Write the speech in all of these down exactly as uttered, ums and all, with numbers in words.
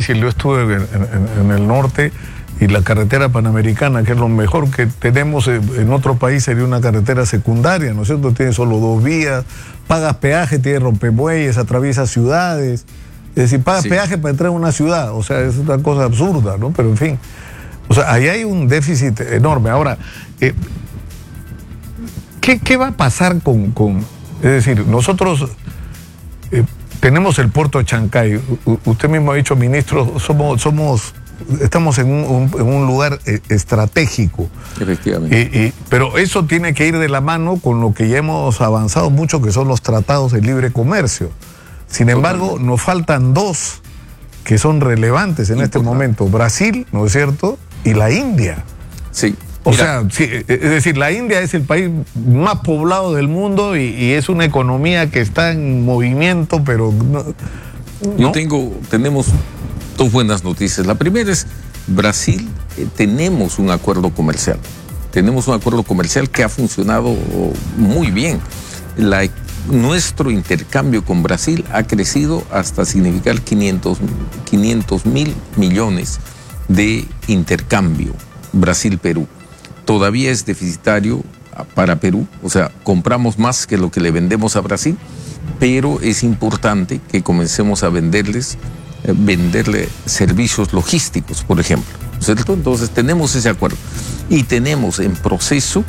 difícil. Yo estuve en, en, en el norte y la carretera panamericana, que es lo mejor que tenemos en otro país, sería una carretera secundaria, ¿no es cierto? Tiene solo dos vías, pagas peaje, tiene rompemuelles, atraviesa ciudades. Es decir, pagas sí. peaje para entrar a una ciudad. O sea, es una cosa absurda, ¿no? Pero en fin. O sea, ahí hay un déficit enorme. Ahora, eh, ¿qué, ¿qué va a pasar con, con... Es decir, nosotros eh, tenemos el puerto de Chancay. U, usted mismo ha dicho, ministro, somos... somos estamos en un, un, en un lugar eh, estratégico. Efectivamente. Y, y, pero eso tiene que ir de la mano con lo que ya hemos avanzado mucho, que son los tratados de libre comercio. Sin embargo, nos faltan dos que son relevantes en este momento. Brasil, ¿no es cierto? Y la India. Sí. O Mira. sea, sí, es decir, la India es el país más poblado del mundo y, y es una economía que está en movimiento, pero... No, Yo ¿no? tengo, tenemos dos buenas noticias. La primera es, Brasil, eh, tenemos un acuerdo comercial. Tenemos un acuerdo comercial que ha funcionado muy bien. La Nuestro intercambio con Brasil ha crecido hasta significar quinientos mil millones de intercambio Brasil-Perú. Todavía es deficitario para Perú, o sea, compramos más que lo que le vendemos a Brasil, pero es importante que comencemos a venderles, eh, venderle servicios logísticos, por ejemplo, ¿cierto? Entonces tenemos ese acuerdo y tenemos en proceso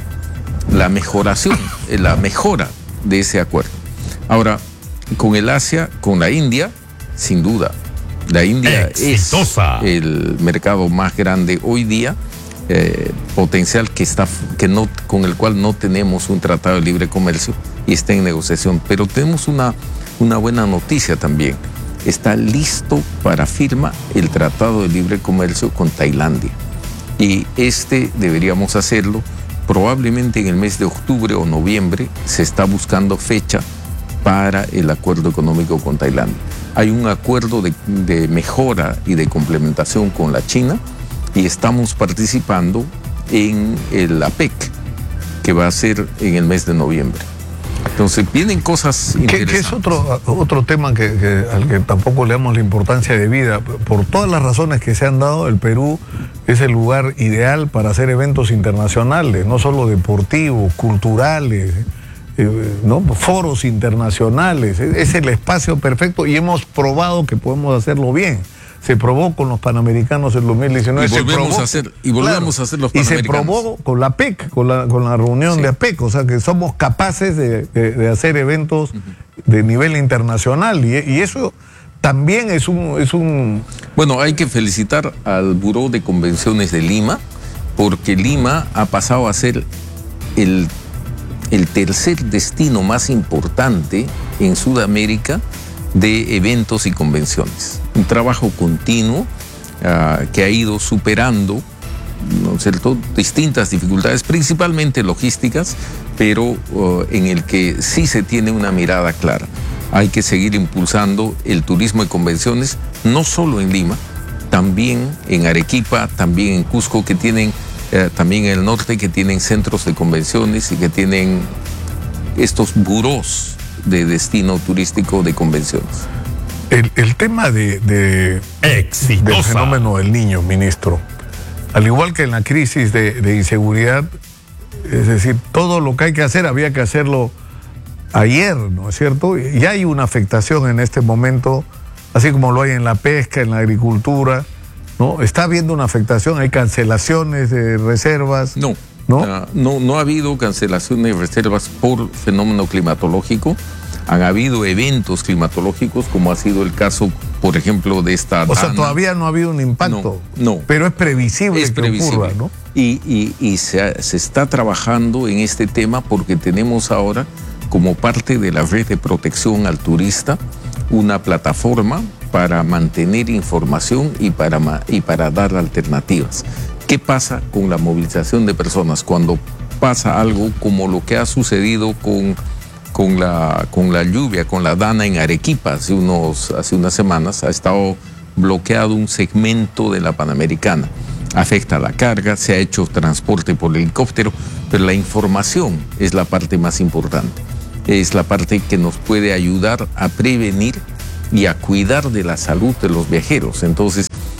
la mejoración, la mejora de ese acuerdo. Ahora, con el Asia, con la India, sin duda, la India Exitosa. Es el mercado más grande hoy día, eh, potencial que está, que no, con el cual no tenemos un tratado de libre comercio y está en negociación. Pero tenemos una, una buena noticia también. Está listo para firma el tratado de libre comercio con Tailandia. Y este deberíamos hacerlo probablemente en el mes de octubre o noviembre. Se está buscando fecha para el acuerdo económico con Tailandia. Hay un acuerdo de, de mejora y de complementación con la China y estamos participando en el APEC, que va a ser en el mes de noviembre. Entonces vienen cosas interesantes. Que es otro, otro tema que, que, al que tampoco le damos la importancia debida. Por todas las razones que se han dado, el Perú es el lugar ideal para hacer eventos internacionales, no solo deportivos, culturales, eh, ¿no? foros internacionales. Es el espacio perfecto y hemos probado que podemos hacerlo bien. Se probó con los Panamericanos en dos mil diecinueve. Y volvemos, se probó, a, hacer, y volvemos claro, a hacer los y Panamericanos. Y se probó con la APEC, con la, con la reunión sí. de APEC. O sea que somos capaces de, de, de hacer eventos uh-huh. de nivel internacional. Y, y eso también es un, es un... Bueno, hay que felicitar al Buró de Convenciones de Lima, porque Lima ha pasado a ser el, el tercer destino más importante en Sudamérica de eventos y convenciones. Un trabajo continuo uh, que ha ido superando, ¿no es cierto?, distintas dificultades, principalmente logísticas, pero uh, en el que sí se tiene una mirada clara. Hay que seguir impulsando el turismo de convenciones, no solo en Lima, también en Arequipa, también en Cusco, que tienen, uh, también en el norte, que tienen centros de convenciones y que tienen estos burós de destino turístico de convenciones. El, el tema de, de del fenómeno del Niño, ministro, al igual que en la crisis de, de inseguridad, es decir, todo lo que hay que hacer había que hacerlo ayer, ¿no es cierto? Y hay una afectación en este momento, así como lo hay en la pesca, en la agricultura, ¿no? Está habiendo una afectación, hay cancelaciones de reservas. No. ¿No? Uh, no, no ha habido cancelaciones de reservas por fenómeno climatológico. Han habido eventos climatológicos, como ha sido el caso, por ejemplo, de esta... O sea, todavía no ha habido un impacto. No, no. Pero es previsible es que previsible. ocurra, ¿no? Y, y, y se, se está trabajando en este tema porque tenemos ahora, como parte de la red de protección al turista, una plataforma para mantener información y para, y para dar alternativas. ¿Qué pasa con la movilización de personas cuando pasa algo como lo que ha sucedido con, con, la, con la lluvia, con la Dana en Arequipa hace, unos, hace unas semanas? Ha estado bloqueado un segmento de la Panamericana. Afecta la carga, se ha hecho transporte por helicóptero, pero la información es la parte más importante. Es la parte que nos puede ayudar a prevenir y a cuidar de la salud de los viajeros. Entonces,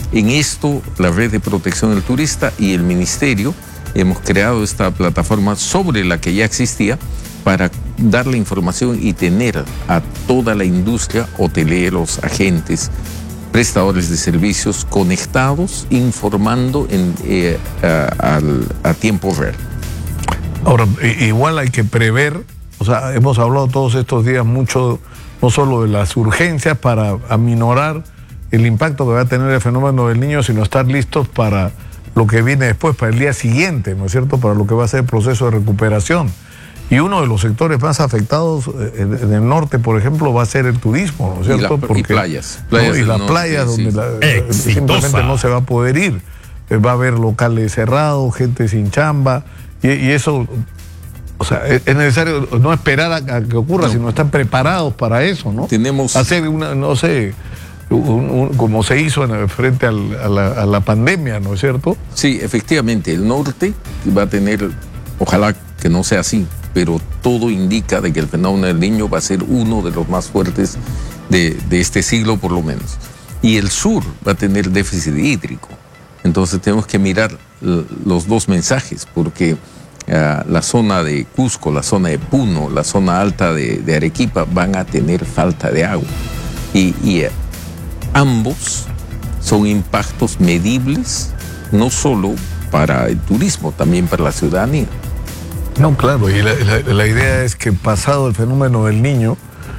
En esto, la Red de Protección del Turista y el Ministerio hemos creado esta plataforma sobre la que ya existía para dar la información y tener a toda la industria, hoteleros, agentes, prestadores de servicios conectados, informando en, eh, a, a, a tiempo real. Ahora, igual hay que prever, o sea, hemos hablado todos estos días mucho, no solo de las urgencias para aminorar el impacto que va a tener el fenómeno del Niño, sino estar listos para lo que viene después, para el día siguiente, ¿no es cierto?, para lo que va a ser el proceso de recuperación. Y uno de los sectores más afectados en, en el norte, por ejemplo, va a ser el turismo, ¿no es cierto? Y, la, Porque, y playas. playas ¿no? Y las playas donde sí. la, simplemente no se va a poder ir. Va a haber locales cerrados, gente sin chamba, y, y eso, o sea, es, es necesario no esperar a, a que ocurra, no. sino estar preparados para eso, ¿no? Tenemos... Hacer una, no sé... Un, un, como se hizo en, frente al, a, la, a la pandemia, ¿no es cierto? Sí, efectivamente, el norte va a tener, ojalá que no sea así, pero todo indica de que el fenómeno del Niño va a ser uno de los más fuertes de, de este siglo por lo menos. Y el sur va a tener déficit hídrico. Entonces tenemos que mirar los dos mensajes, porque uh, la zona de Cusco, la zona de Puno, la zona alta de, de Arequipa van a tener falta de agua. Y, y uh, ambos son impactos medibles, no solo para el turismo, también para la ciudadanía. No, claro, y la, la, la idea es que pasado el fenómeno del Niño,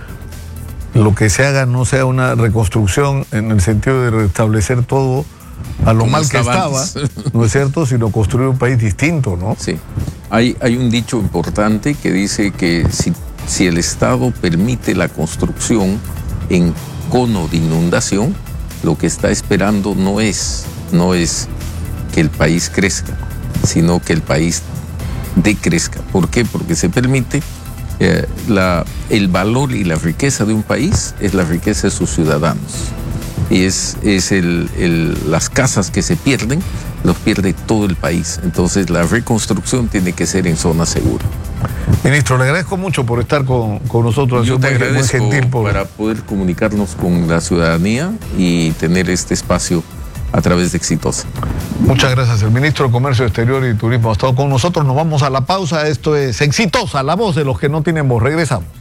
lo que se haga no sea una reconstrucción en el sentido de restablecer todo a lo mal que estaba, ¿no es cierto?, sino construir un país distinto, ¿no? Sí. Hay, hay un dicho importante que dice que si, si el Estado permite la construcción en cono de inundación, lo que está esperando no es, no es que el país crezca, sino que el país decrezca. ¿Por qué? Porque se permite eh, la, el valor y la riqueza de un país es la riqueza de sus ciudadanos. Y es, es el, el, las casas que se pierden, los pierde todo el país. Entonces la reconstrucción tiene que ser en zona segura. Ministro, le agradezco mucho por estar con, con nosotros. Yo te muy, agradezco muy gentil por... para poder comunicarnos con la ciudadanía y tener este espacio a través de Exitosa. Muchas gracias. El ministro de Comercio Exterior y Turismo ha estado con nosotros. Nos vamos a la pausa. Esto es Exitosa, la voz de los que no tienen voz. Regresamos.